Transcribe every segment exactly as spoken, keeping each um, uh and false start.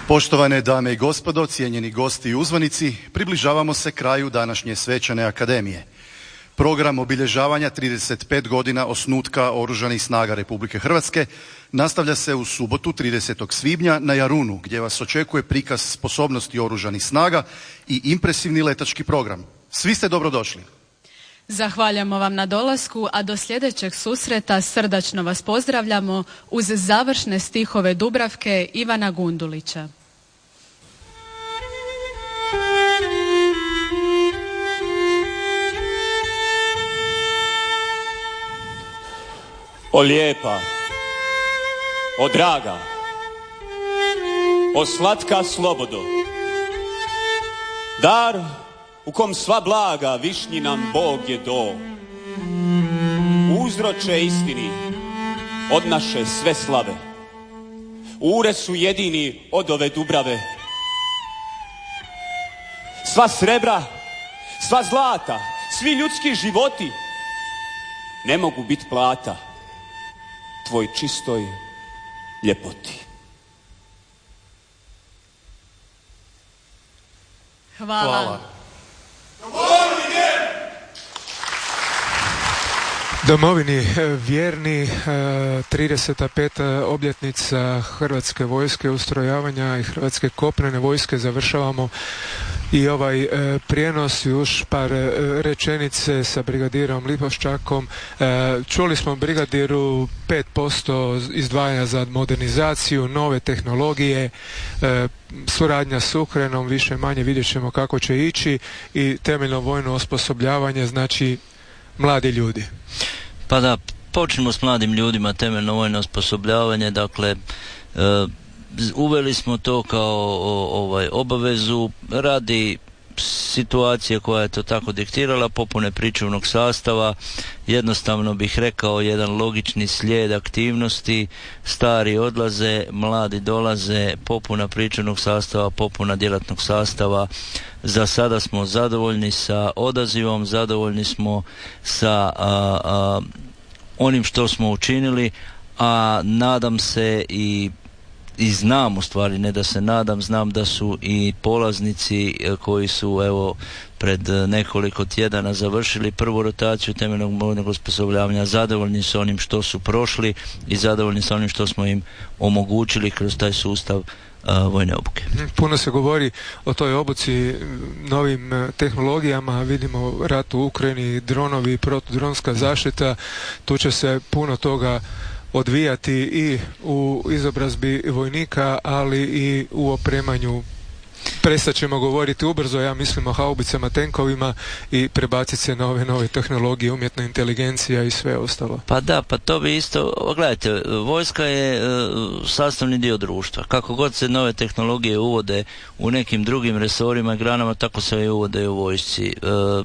Poštovane dame i gospodo, cijenjeni gosti i uzvanici, približavamo se kraju današnje svečane akademije. Program obilježavanja trideset pet godina osnutka Oružanih snaga Republike Hrvatske nastavlja se u subotu tridesetog svibnja na Jarunu, gdje vas očekuje prikaz sposobnosti Oružanih snaga i impresivni letački program. Svi ste dobrodošli. Zahvaljujemo vam na dolasku, a do sljedećeg susreta srdačno vas pozdravljamo uz završne stihove Dubravke Ivana Gundulića. O lijepa, o draga, o slatka slobodo, dar u kom sva blaga višnji nam Bog je do. Uzroče istini od naše sve slave, ure su jedini od ove Dubrave. Sva srebra, sva zlata, svi ljudski životi ne mogu biti plata tvoj čistoj ljepoti. Hvala. Hvala. Domovini vjerni, trideset peta obljetnica Hrvatske vojske, ustrojavanja i Hrvatske kopnene vojske. Završavamo i ovaj e, prijenos, još par e, rečenice sa brigadirom Lipoščakom. E, čuli smo brigadiru pet posto izdvajanja za modernizaciju, nove tehnologije, e, suradnja s Ukrajinom, više manje vidjet ćemo kako će ići, i temeljno vojno osposobljavanje, znači mladi ljudi. Pa da, počnemo s mladim ljudima, temeljno vojno osposobljavanje, dakle, e, uveli smo to kao o, ovaj, obavezu radi situacije koja je to tako diktirala, popune pričuvnog sastava. Jednostavno bih rekao jedan logični slijed aktivnosti, stari odlaze, mladi dolaze, popuna pričuvnog sastava, popuna djelatnog sastava. Za sada smo zadovoljni sa odazivom, zadovoljni smo sa a, a, onim što smo učinili, a nadam se i I znam, u stvari, ne da se nadam, znam da su i polaznici koji su evo pred nekoliko tjedana završili prvu rotaciju temeljnog vojnog osposobljavanja zadovoljni s onim što su prošli i zadovoljni s onim što smo im omogućili kroz taj sustav a, vojne obuke. Puno se govori o toj obuci, novim tehnologijama, vidimo rat u Ukrajini, dronovi, protudronska zaštita, tu će se puno toga odvijati i u izobrazbi vojnika, ali i u opremanju. Prestat ćemo govoriti ubrzo, ja mislim, o haubicama, tenkovima i prebaciti se na ove nove tehnologije, umjetna inteligencija i sve ostalo. Pa da, pa to bi isto, gledajte, vojska je e, sastavni dio društva. Kako god se nove tehnologije uvode u nekim drugim resorima i granama, tako se i uvode u vojsci. E,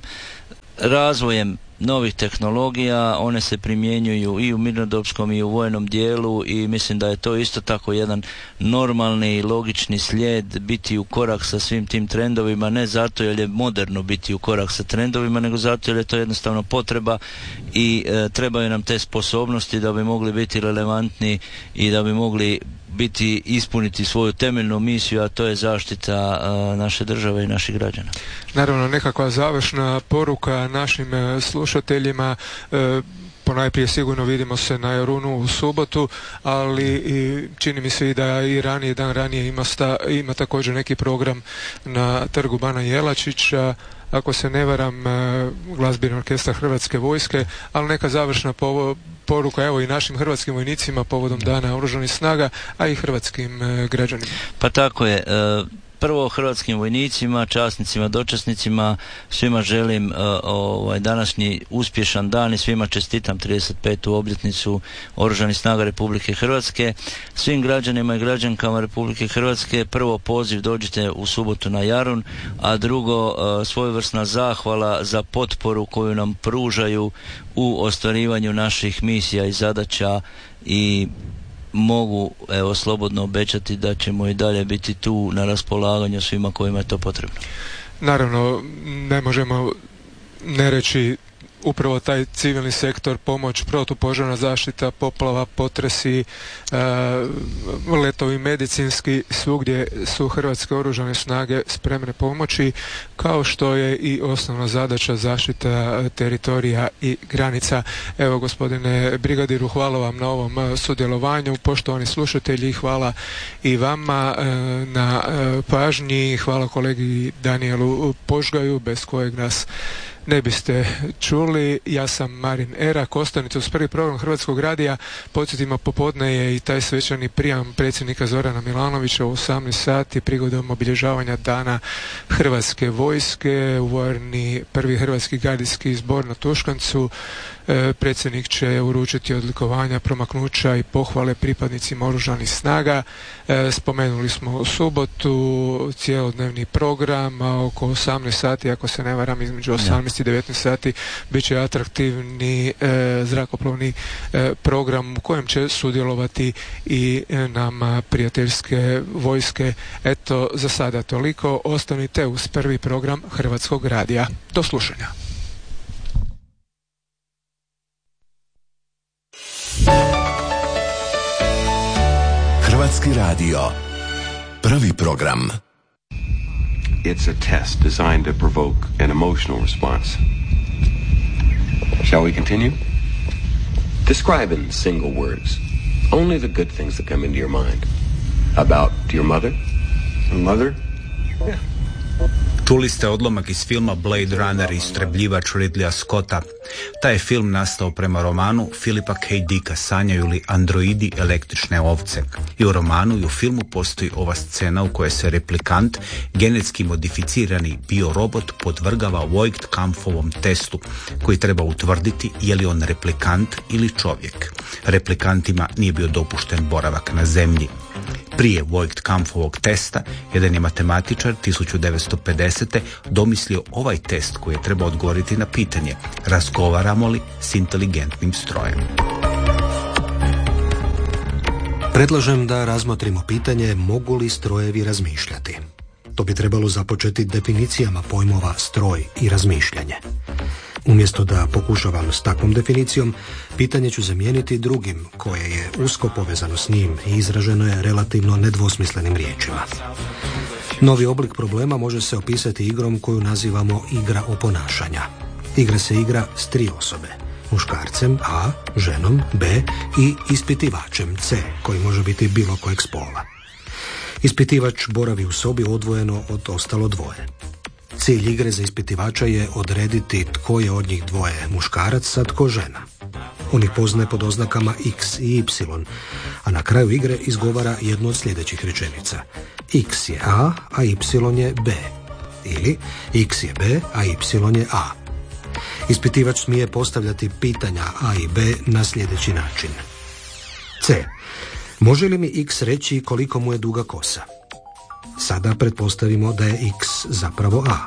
razvojem novih tehnologija, one se primjenjuju i u mirnodopskom i u vojnom dijelu, i mislim da je to isto tako jedan normalni i logični slijed, biti u korak sa svim tim trendovima, ne zato jer je moderno biti u korak sa trendovima, nego zato jer je to jednostavno potreba i e, trebaju nam te sposobnosti da bi mogli biti relevantni i da bi mogli biti, ispuniti svoju temeljnu misiju, a to je zaštita a, naše države i naših građana. Naravno, nekakva završna poruka našim e, slušateljima. E, ponajprije sigurno vidimo se na Jarunu u subotu, ali i čini mi se i da i ranije, dan ranije ima, sta, ima također neki program na trgu Bana Jelačića, ako se ne varam, glazbeni orkestar Hrvatske vojske, ali neka završna povo, poruka evo i našim hrvatskim vojnicima povodom Dana Oružanih snaga, a i hrvatskim e, građanima. Pa tako je. E, prvo hrvatskim vojnicima, časnicima, dočasnicima, svima želim e, ovaj današnji uspješan dan i svima čestitam trideset petu obljetnicu Oružanih snaga Republike Hrvatske. Svim građanima i građankama Republike Hrvatske prvo poziv, dođite u subotu na Jarun, a drugo e, svojevrsna zahvala za potporu koju nam pružaju u ostvarivanju naših misija i zadaća, i mogu evo slobodno obećati da ćemo i dalje biti tu na raspolaganju svima kojima je to potrebno. Naravno, ne možemo ne reći upravo taj civilni sektor, pomoć, protupožarna zaštita, poplava, potresi, letovi medicinski, svugdje su Hrvatske oružane snage spremne pomoći, kao što je i osnovna zadaća zaštita teritorija i granica. Evo, gospodine brigadiru, hvala vam na ovom sudjelovanju. Poštovani slušatelji, hvala i vama na pažnji. Hvala kolegi Danielu Požgaju, bez kojeg nas ne biste čuli. Ja sam Marin Erak. Ostanite uz prvi program Hrvatskog radija. Podsjetimo, popodne je i taj svečani prijam predsjednika Zorana Milanovića u osamnaest sati prigodom obilježavanja Dana Hrvatske vojske. U vojarni prvi Hrvatski gardijski zbor na Tuškancu. E, predsjednik će uručiti odlikovanja, promaknuća i pohvale pripadnicima oružanih snaga. E, spomenuli smo u subotu cijelodnevni program, a oko osamnaest sati, ako se ne varam, između osamnaest i devetnaest sati bit će atraktivni e, zrakoplovni e, program u kojem će sudjelovati i e, nam prijateljske vojske. Eto, za sada toliko. Ostanite uz prvi program Hrvatskog radija. Do slušanja. Hrvatski radio. Prvi program. It's a test designed to provoke an emotional response. Shall we continue? Describe in single words only the good things that come into your mind. About your mother? Mother? Yeah. Čuli ste odlomak iz filma Blade Runner, istrebljivač Ridleya Scotta. Taj je film nastao prema romanu Philipa K. Dicka Sanjaju li androidi električne ovce. I u romanu i u filmu postoji ova scena u kojoj se replikant, genetski modificirani biorobot, podvrgava Voigt-Kampfovom testu koji treba utvrditi je li on replikant ili čovjek. Replikantima nije bio dopušten boravak na zemlji. Prije Voigt-Kampfovog testa, jedan je matematičar tisuću devetsto pedesete domislio ovaj test koji je trebao odgovoriti na pitanje: razgovaramo li s inteligentnim strojem? Predlažem da razmotrimo pitanje mogu li strojevi razmišljati. To bi trebalo započeti definicijama pojmova stroj i razmišljanje. Umjesto da pokušavam s takvom definicijom, pitanje ću zamijeniti drugim koje je usko povezano s njim i izraženo je relativno nedvosmislenim riječima. Novi oblik problema može se opisati igrom koju nazivamo igra oponašanja. Igra se igra s tri osobe: muškarcem A, ženom B i ispitivačem C, koji može biti bilo kojeg spola. Ispitivač boravi u sobi odvojeno od ostalo dvoje. Cilj igre za ispitivača je odrediti tko je od njih dvoje muškarac, a tko žena. On ih poznaje pod oznakama X i Y, a na kraju igre izgovara jednu od sljedećih rečenica: X je A, a Y je B. Ili X je B, a Y je A. Ispitivač smije postavljati pitanja A i B na sljedeći način. C. Može li mi X reći koliko mu je duga kosa? Sada pretpostavimo da je X zapravo A.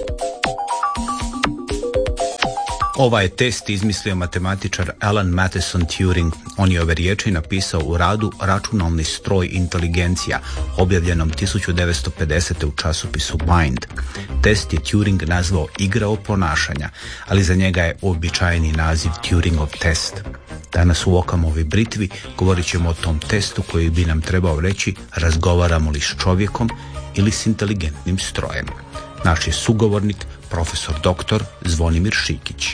Ovaj je test izmislio matematičar Alan Matheson Turing. On je ove riječi napisao u radu Računalni stroj inteligencija, objavljenom tisuću devetsto pedesete u časopisu Mind. Test je Turing nazvao igra oponašanja, ali za njega je uobičajeni naziv Turingov test. Danas u Okamovoj britvi govorit ćemo o tom testu koji bi nam trebao reći razgovaramo li s čovjekom ili s inteligentnim strojem. Naš je sugovornik profesor doktor Zvonimir Šikić.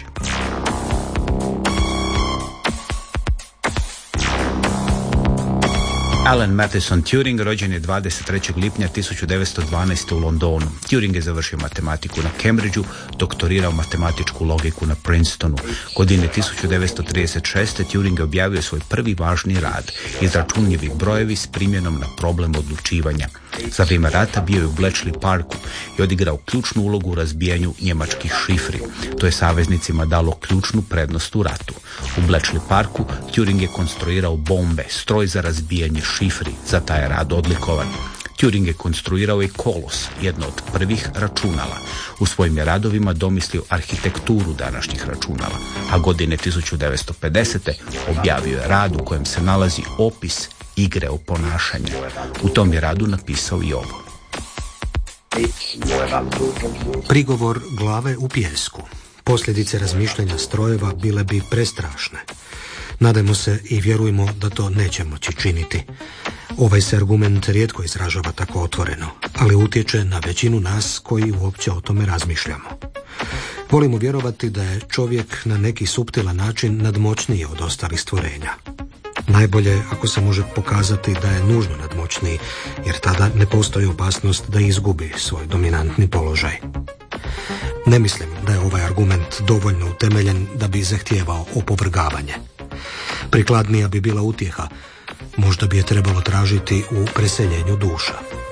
Alan Matheson Turing rođen je dvadeset trećeg lipnja tisuću devetsto dvanaeste. u Londonu. Turing je završio matematiku na Cambridgeu, doktorirao matematičku logiku na Princetonu. Godine tisuću devetsto trideset šeste. Turing je objavio svoj prvi važni rad, izračunljivi brojevi s primjenom na problem odlučivanja. Za vrijeme rata bio je u Bletchley Parku i odigrao ključnu ulogu u razbijanju njemačkih šifri. To je saveznicima dalo ključnu prednost u ratu. U Bletchley Parku Turing je konstruirao bombe, stroj za razbijanje šifri, za taj je rad odlikovan. Turing je konstruirao i kolos, jedno od prvih računala. U svojim je radovima domislio arhitekturu današnjih računala, a godine tisuću devetsto pedesete. objavio je rad u kojem se nalazi opis igre oponašanja. U tom je radu napisao i ovo. Prigovor glave u pijesku. Posljedice razmišljanja strojeva bile bi prestrašne. Nadajmo se i vjerujemo da to neće moći činiti. Ovaj se argument rijetko izražava tako otvoreno, ali utječe na većinu nas koji uopće o tome razmišljamo. Volimo vjerovati da je čovjek na neki suptilan način nadmoćniji od ostalih stvorenja. Najbolje ako se može pokazati da je nužno nadmoćniji, jer tada ne postoji opasnost da izgubi svoj dominantni položaj. Ne mislim da je ovaj argument dovoljno utemeljen da bi zahtijevao opovrgavanje. Prikladnija bi bila utjeha, možda bi je trebalo tražiti u preseljenju duša.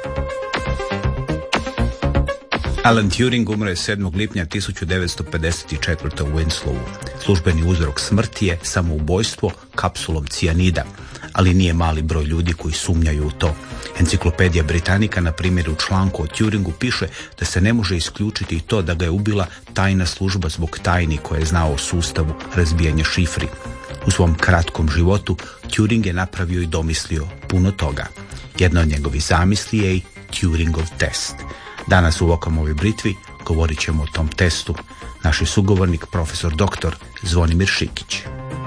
Alan Turing umro je sedmog lipnja tisuću devetsto pedeset četvrte. u Winslowu. Službeni uzrok smrti je samoubojstvo kapsulom cijanida, ali nije mali broj ljudi koji sumnjaju u to. Enciklopedija Britannica, na primjer, u članku o Turingu piše da se ne može isključiti i to da ga je ubila tajna služba zbog tajni koje je znao o sustavu razbijanja šifri. U svom kratkom životu Turing je napravio i domislio puno toga. Jedna od njegovih zamisli je i Turingov test. Danas u Okamovoj britvi govorit ćemo o tom testu. Naš je sugovornik profesor doktor Zvonimir Šikić.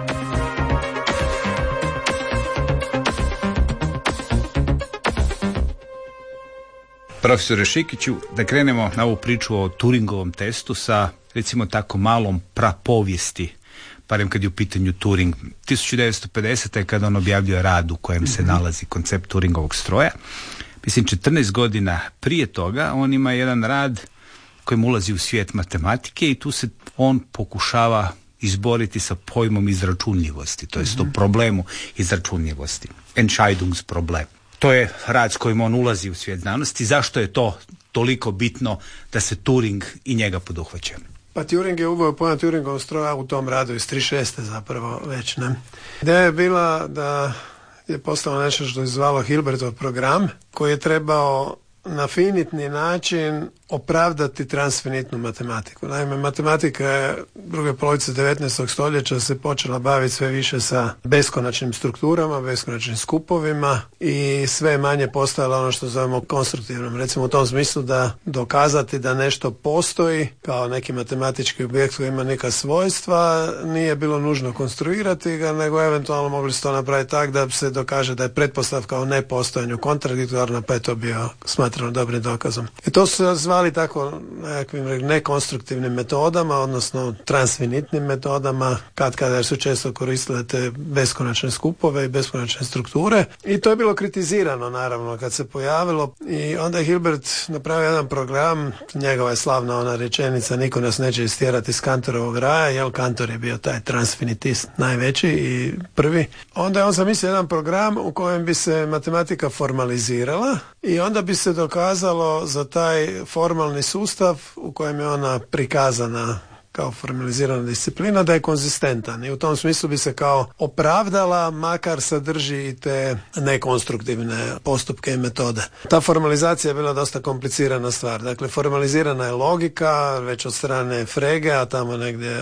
Profesore Šikiću, da krenemo na ovu priču o Turingovom testu sa, recimo tako, malom prapovijesti, barem kad je u pitanju Turing. tisuću devetsto pedesete. kada on objavljuje rad u kojem se nalazi koncept Turingovog stroja. Mislim, četrnaest godina prije toga on ima jedan rad kojim ulazi u svijet matematike i tu se on pokušava izboriti sa pojmom izračunljivosti, to jest mm-hmm. o problemu izračunljivosti. Entscheidungsproblem. To je rad s kojim on ulazi u svijet znanosti. Zašto je to toliko bitno da se Turing i njega poduhvaća? Pa Turing je uveo pojam Turingovog stroja u tom radu iz trideset šeste zapravo već, ne? Ideja je bila da je postalo nešto što je zvalo Hilbertov program, koji je trebao na finitni način opravdati transfinitnu matematiku. Naime, matematika je druge polovice devetnaestog stoljeća se počela baviti sve više sa beskonačnim strukturama, beskonačnim skupovima i sve manje postojalo ono što zovemo konstruktivnom. Recimo u tom smislu da dokazati da nešto postoji kao neki matematički objekt koji ima neka svojstva, nije bilo nužno konstruirati ga, nego eventualno mogli se to napraviti tak da se dokaže da je pretpostavka o nepostojanju kontradiktorna, pa je to bio smatrano dobrim dokazom. I to su zvali tako nekakvim nekonstruktivnim metodama, odnosno transfinitnim metodama, kad kada su često koristile te beskonačne skupove i beskonačne strukture. I to je bilo kritizirano, naravno, kad se pojavilo. I onda je Hilbert napravio jedan program, njegova je slavna ona rečenica, niko nas neće istjerati iz Kantorovog raja, jer Kantor je bio taj transfinitist najveći i prvi. Onda je on zamislio jedan program u kojem bi se matematika formalizirala i onda bi se dokazalo za taj formalni sustav u kojem je ona prikazana kao formalizirana disciplina da je konzistentan i u tom smislu bi se kao opravdala, makar sadrži i te nekonstruktivne postupke i metode. Ta formalizacija je bila dosta komplicirana stvar. Dakle, formalizirana je logika već od strane Frege, a tamo negdje